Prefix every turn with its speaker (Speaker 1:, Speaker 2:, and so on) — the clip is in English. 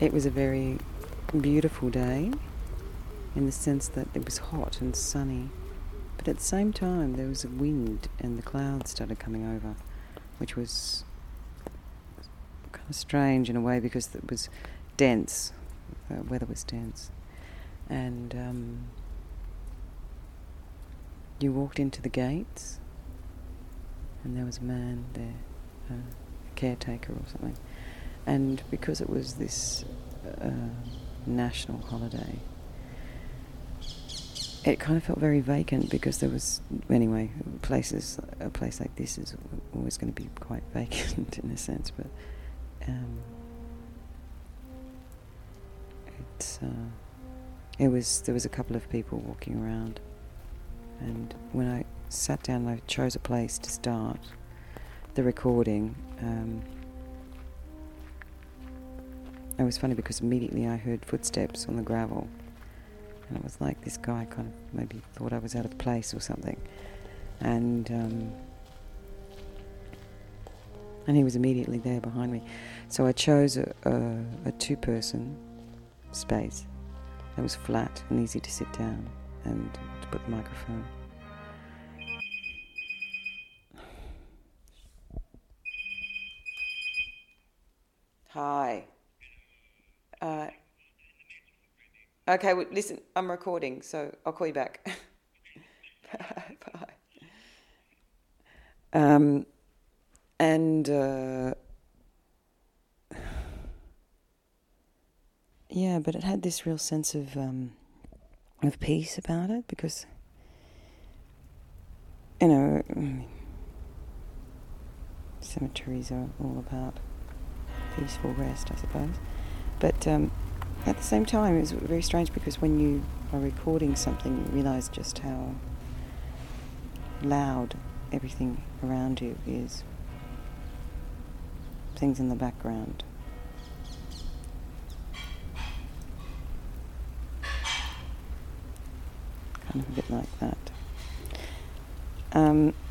Speaker 1: it was a very beautiful day in the sense that it was hot and sunny, but at the same time there was a wind and the clouds started coming over, which was kind of strange in a way because it was dense. The weather was dense. And you walked into the gates and there was a man there, a caretaker or something. And because it was this national holiday, it kind of felt very vacant because there was, anyway, a place like this is always going to be quite vacant in a sense, but there was a couple of people walking around, and when I sat down and I chose a place to start the recording, it was funny because immediately I heard footsteps on the gravel, and it was like this guy kind of maybe thought I was out of place or something, and he was immediately there behind me. So I chose a two-person space that was flat and easy to sit down and to put the microphone. Hi. Okay, well, listen, I'm recording, so I'll call you back. Bye. Yeah, but it had this real sense of peace about it because, you know, cemeteries are all about peaceful rest, I suppose. But at the same time, it was very strange because when you are recording something, you realise just how loud everything around you is. Things in the background. Kind of a bit like that.